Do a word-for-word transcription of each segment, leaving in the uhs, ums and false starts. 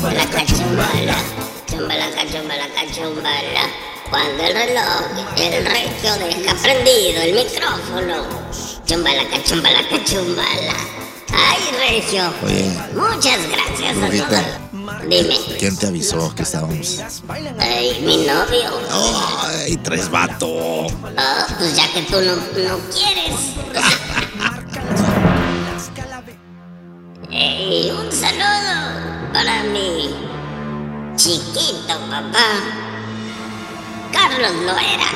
Chumbalaca, chumbala, chumbalaca, chumbalaca, chumbala. Cuando el reloj, el regio deja prendido el micrófono. Chumbalaca, chumbalaca, chumbala. Ay, Regio. Oye. Muchas gracias a Rita, todos. Dime. ¿Quién te avisó que estábamos? Ay, mi novio. Ay, tres vato. Oh, pues ya que tú no, no quieres. Hey, un saludo para mi chiquito papá, Carlos Loera.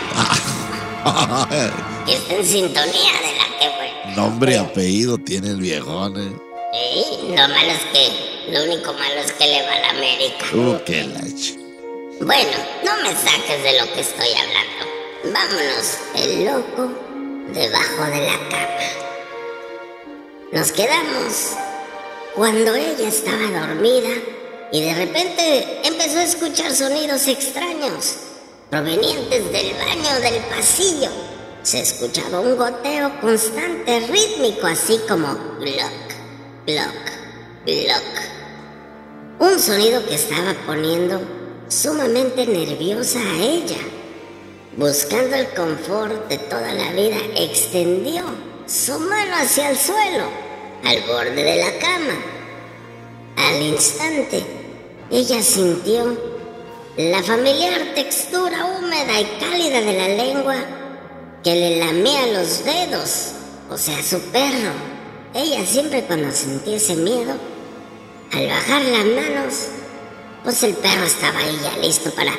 Que está en sintonía de la que fue. Nombre y apellido tiene el viejón, eh. Sí, lo malo es que, lo único malo es que le va a la América. Uh, qué leche. Bueno, no me saques de lo que estoy hablando. Vámonos, el loco debajo de la cama. Nos quedamos cuando ella estaba dormida y de repente empezó a escuchar sonidos extraños provenientes del baño del pasillo. Se escuchaba un goteo constante, rítmico, así como bloc, bloc, bloc. Un sonido que estaba poniendo sumamente nerviosa a ella. Buscando el confort de toda la vida, extendió su mano hacia el suelo, al borde de la cama. Al instante, ella sintió la familiar textura húmeda y cálida de la lengua que le lamía los dedos, o sea, su perro. Ella siempre cuando sentía ese miedo, al bajar las manos, pues el perro estaba ahí ya listo para...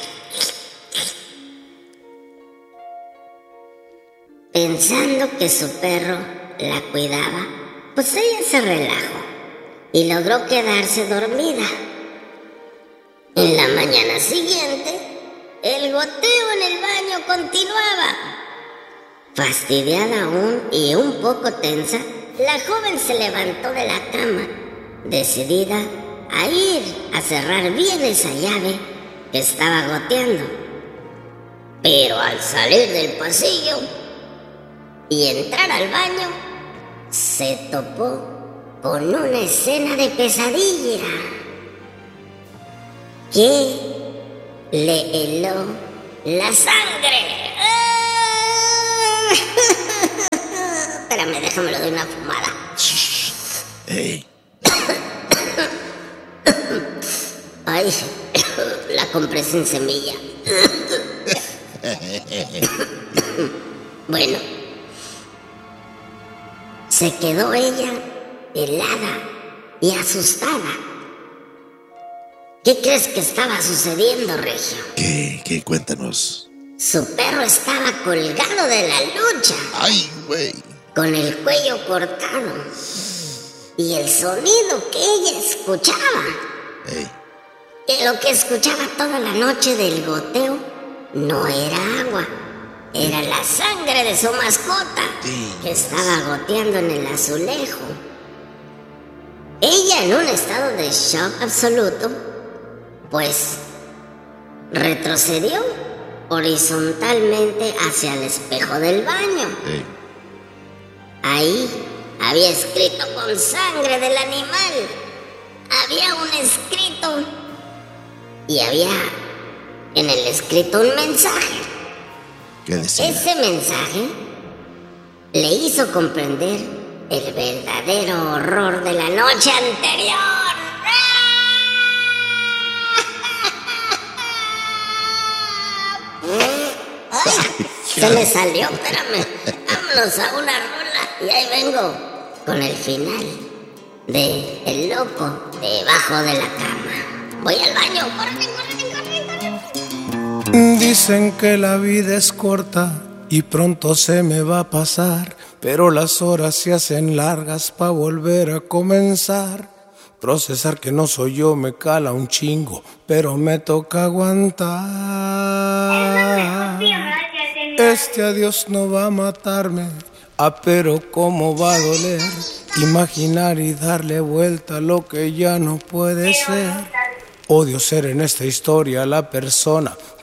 Pensando que su perro la cuidaba, pues ella se relajó y logró quedarse dormida. En la mañana siguiente, el goteo en el baño continuaba. Fastidiada aún y un poco tensa, la joven se levantó de la cama, decidida a ir a cerrar bien esa llave que estaba goteando. Pero al salir del pasillo y entrar al baño, se topó con una escena de pesadilla que le heló la sangre. Espérame, déjame lo de una fumada. Hey. Ay, la compré sin semilla. Bueno, se quedó ella helada y asustada. ¿Qué crees que estaba sucediendo, Regio? ¿Qué? ¿Qué? Cuéntanos. Su perro estaba colgado de la lucha. Ay, güey. Con el cuello cortado. Y el sonido que ella escuchaba. Hey. Y lo que escuchaba toda la noche del goteo no era agua. Era la sangre de su mascota, Sí. que estaba goteando en el azulejo. Ella, en un estado de shock absoluto, pues retrocedió horizontalmente hacia el espejo del baño. Hey. Ahí había escrito con sangre del animal. Había un escrito y había en el escrito un mensaje. ¿Qué decía? Ese mensaje le hizo comprender el verdadero horror de la noche anterior. ¡Ay! Se me salió, espérame. Vámonos a una rola y ahí vengo con el final de El loco debajo de la cama. Voy al baño. ¡Córrele, córrele, córrele, córrele! Dicen que la vida es corta y pronto se me va a pasar, pero las horas se hacen largas pa' volver a comenzar. Procesar que no soy yo me cala un chingo, pero me toca aguantar. Este adiós no va a matarme, ah, pero cómo va a doler imaginar y darle vuelta a lo que ya no puede ser. Odio ser en esta historia la persona